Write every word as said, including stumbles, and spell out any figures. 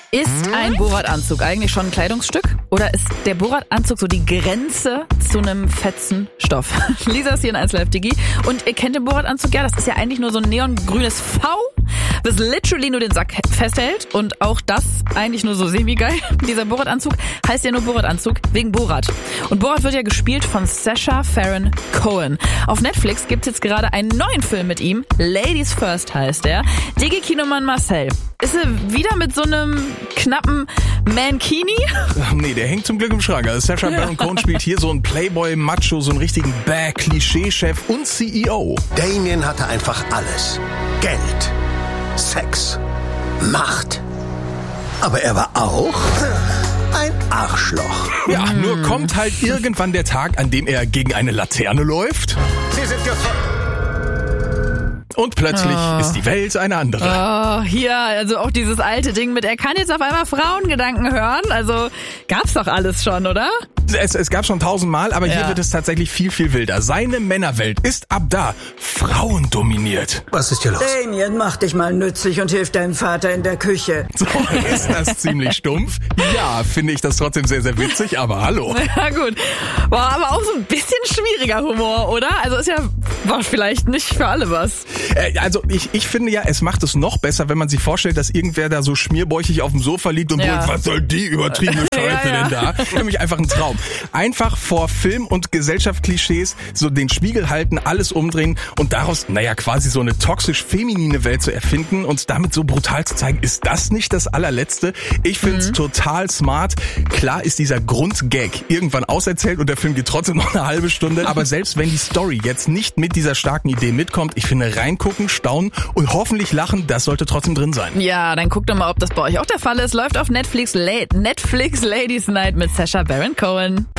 Ist ein Borat-Anzug eigentlich schon ein Kleidungsstück? Oder ist der Borat-Anzug so die Grenze zu einem fetzen Stoff? Lisa ist hier in eins Live Digi. Und ihr kennt den Borat-Anzug? Ja, das ist ja eigentlich nur so ein neongrünes V, das literally nur den Sack festhält. Und auch das eigentlich nur so semi-geil. Dieser Borat-Anzug heißt ja nur Borat-Anzug wegen Borat. Und Borat wird ja gespielt von Sacha Baron Cohen. Auf Netflix gibt's jetzt gerade einen neuen Film mit ihm. Ladies First heißt er. Digi-Kinomann Marcel. Ist er wieder mit so einem knappen Mankini? Nee, der hängt zum Glück im Schrank. Also Sacha Baron Cohen spielt hier so einen Playboy-Macho, so einen richtigen Bad-Klischee-Chef und C E O. Damien hatte einfach alles. Geld, Sex, Macht. Aber er war auch ein Arschloch. Ja, mm. nur kommt halt irgendwann der Tag, an dem er gegen eine Laterne läuft. Sie sind gefangen. Und plötzlich oh. ist die Welt eine andere. Oh, hier, also auch dieses alte Ding mit, er kann jetzt auf einmal Frauengedanken hören. Also gab's doch alles schon, oder? Es, es gab schon tausendmal, aber ja. hier wird es tatsächlich viel, viel wilder. Seine Männerwelt ist ab da frauendominiert. Was ist hier los? Damien, mach dich mal nützlich und hilf deinem Vater in der Küche. So, ist das ziemlich stumpf? Ja, finde ich das trotzdem sehr, sehr witzig, aber hallo. Ja gut, war aber auch so ein bisschen schwieriger Humor, oder? Also ist ja war vielleicht nicht für alle was. Äh, also ich, ich finde ja, es macht es noch besser, wenn man sich vorstellt, dass irgendwer da so schmierbäuchig auf dem Sofa liegt und ja. brüllt, was soll die übertriebene Scheiße ja, ja. denn da? Für mich einfach ein Traum. Einfach vor Film- und Gesellschaftsklischees so den Spiegel halten, alles umdrehen und daraus, naja, quasi so eine toxisch-feminine Welt zu erfinden und damit so brutal zu zeigen, ist das nicht das allerletzte? Ich finde es mhm. total smart. Klar ist dieser Grundgag irgendwann auserzählt und der Film geht trotzdem noch eine halbe Stunde, aber selbst wenn die Story jetzt nicht mit dieser starken Idee mitkommt, ich finde reingucken, staunen und hoffentlich lachen, das sollte trotzdem drin sein. Ja, dann guckt doch mal, ob das bei euch auch der Fall ist. Läuft auf Netflix, La- Netflix Ladies Night mit Sacha Baron Cohen.